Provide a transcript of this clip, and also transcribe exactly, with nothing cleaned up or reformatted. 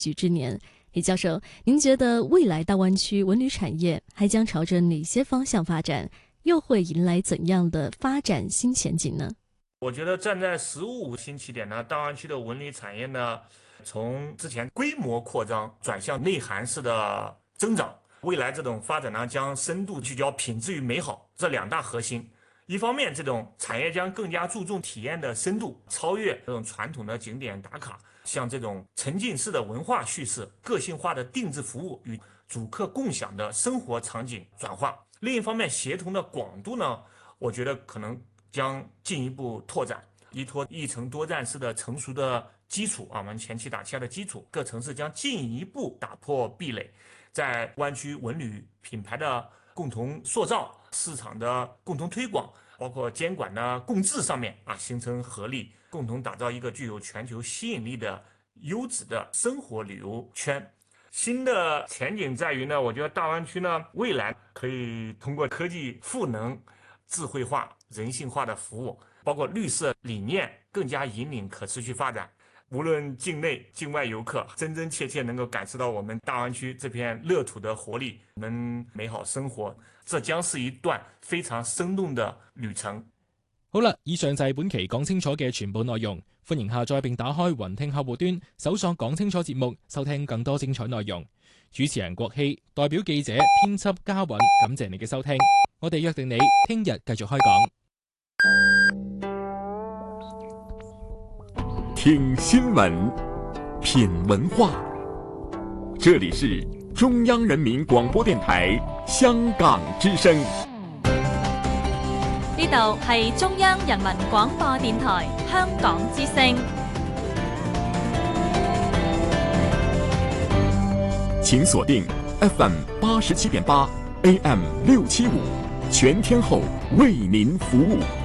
举之年。李教授，您觉得未来大湾区文旅产业还将朝着哪些方向发展？又会迎来怎样的发展新前景呢？ 我觉得站在“十五五”新起点呢，大湾区的文旅产业呢，从之前规模扩张转向内涵式的增长。未来这种发展呢，将深度聚焦品质与美好这两大核心。一方面，这种产业将更加注重体验的深度，超越这种传统的景点打卡，像这种沉浸式的文化叙事、个性化的定制服务与主客共享的生活场景转化。另一方面，协同的广度呢，我觉得可能将进一步拓展，依托一城多站式的成熟的基础啊，我们前期打下的基础，各城市将进一步打破壁垒，在湾区文旅品牌的共同塑造、市场的共同推广，包括监管的共治上面啊，形成合力，共同打造一个具有全球吸引力的优质的生活旅游圈。新的前景在于呢，我觉得大湾区呢，未来可以通过科技赋能、智慧化、人性化的服务，包括绿色理念，更加引领可持续发展。无论境内、境外游客，真真切切能够感受到我们大湾区这片乐土的活力，我们美好生活，这將是一段非常生動嘅旅程。 好啦，以上就係本期講清楚嘅全部內容。歡迎下載並打開雲聽客戶端，搜索講清楚節目，收聽更多精彩內容。主持人郭希，代表記者、編輯嘉允，感謝你嘅收聽。我哋約定你聽日繼續開講。 聽新聞，品文化，這裡是中央人民廣播電台香港之聲。 呢度係中央人民廣播電台香港之聲。 請鎖定 F M 八十七點八 A M 六七五，全天候為您服務。